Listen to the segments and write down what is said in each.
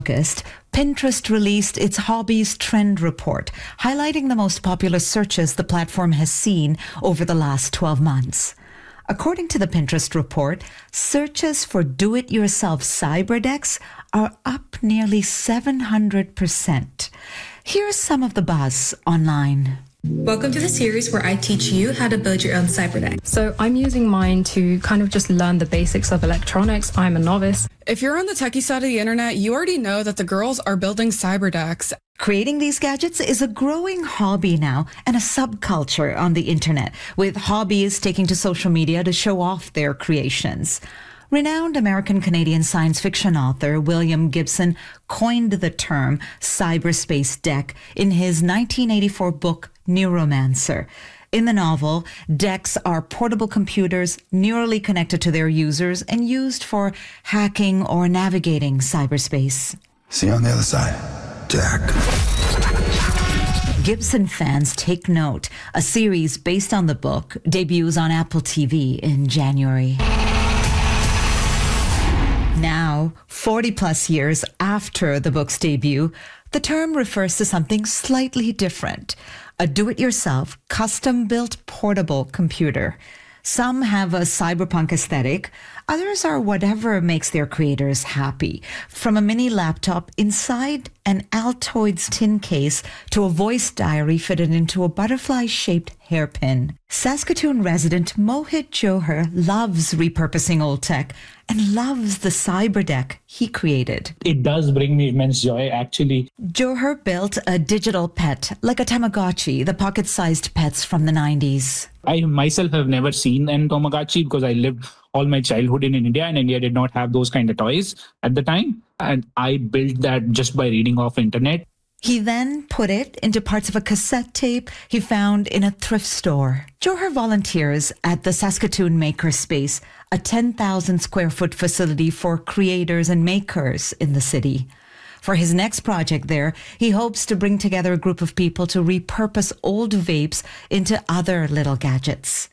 August, Pinterest released its Hobbies Trend Report, highlighting the most popular searches the platform has seen over the last 12 months. According to the Pinterest report, searches for do-it-yourself cyberdecks are up nearly 700%. Here's some of the buzz online. Welcome to the series where I teach you how to build your own cyberdeck. So I'm using mine to kind of just learn the basics of electronics. I'm a novice. If you're on the techie side of the internet, you already know that the girls are building cyberdecks. Creating these gadgets is a growing hobby now and a subculture on the internet, with hobbyists taking to social media to show off their creations. Renowned American-Canadian science fiction author William Gibson coined the term cyberspace deck in his 1984 book Neuromancer. In the novel, decks are portable computers neurally connected to their users and used for hacking or navigating cyberspace. See you on the other side, Jack. Gibson fans take note. A series based on the book debuts on Apple TV in January. Now, 40 plus years after the book's debut, the term refers to something slightly different. A do-it-yourself, custom-built portable computer. Some have a cyberpunk aesthetic. Others are whatever makes their creators happy. From a mini laptop inside an Altoids tin case to a voice diary fitted into a butterfly-shaped hairpin. Saskatoon resident Mohit Johar loves repurposing old tech and loves the cyberdeck he created. It does bring me immense joy, actually. Johar built a digital pet, like a Tamagotchi, the pocket-sized pets from the 90s. I myself have never seen an Tamagotchi because I lived all my childhood in India, and India did not have those kind of toys at the time. And I built that just by reading off internet. He then put it into parts of a cassette tape he found in a thrift store. Johar volunteers at the Saskatoon Makerspace, a 10,000 square foot facility for creators and makers in the city. For his next project there, he hopes to bring together a group of people to repurpose old vapes into other little gadgets.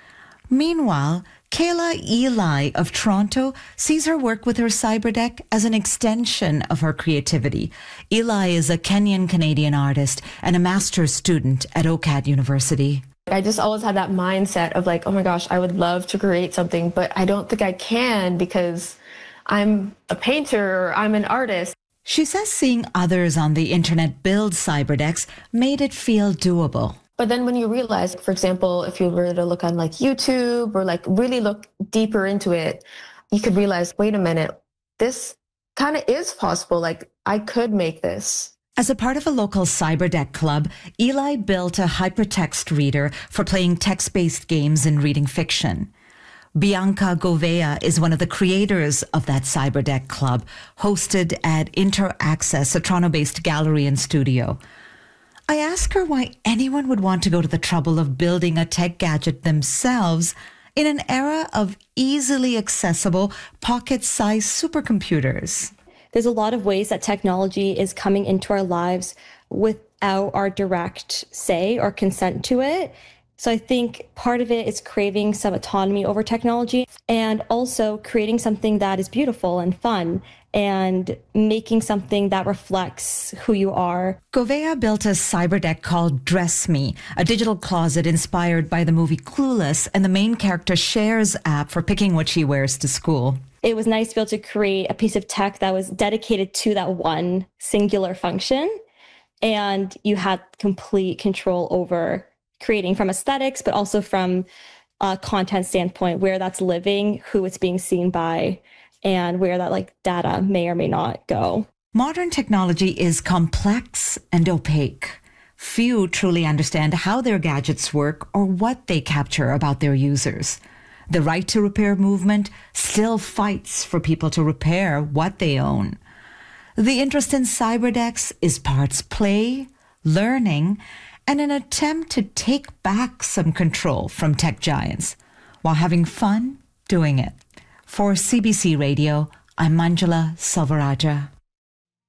Meanwhile, Kayla Eli of Toronto sees her work with her cyberdeck as an extension of her creativity. Eli is a Kenyan-Canadian artist and a master's student at OCAD University. I just always had that mindset of like, oh my gosh, I would love to create something, but I don't think I can because I'm a painter or I'm an artist. She says seeing others on the internet build cyberdecks made it feel doable. But then when you realize, for example, if you were to look on like YouTube or like really look deeper into it, you could realize, wait a minute, this kind of is possible. Like I could make this. As a part of a local cyberdeck club, Eli built a hypertext reader for playing text-based games and reading fiction. Bianca Govea is one of the creators of that cyberdeck club, hosted at InterAccess, a Toronto-based gallery and studio. I ask her why anyone would want to go to the trouble of building a tech gadget themselves in an era of easily accessible, pocket-sized supercomputers. There's a lot of ways that technology is coming into our lives without our direct say or consent to it. So I think part of it is craving some autonomy over technology and also creating something that is beautiful and fun and making something that reflects who you are. Govea built a cyberdeck called Dress Me, a digital closet inspired by the movie Clueless and the main character Cher's app for picking what she wears to school. It was nice to be able to create a piece of tech that was dedicated to that one singular function, and you had complete control over creating from aesthetics, but also from a content standpoint, where that's living, who it's being seen by, and where that like data may or may not go. Modern technology is complex and opaque. Few truly understand how their gadgets work or what they capture about their users. The right to repair movement still fights for people to repair what they own. The interest in cyberdecks is parts play, learning, and an attempt to take back some control from tech giants while having fun doing it. For CBC Radio, I'm Manjula Selvarajah.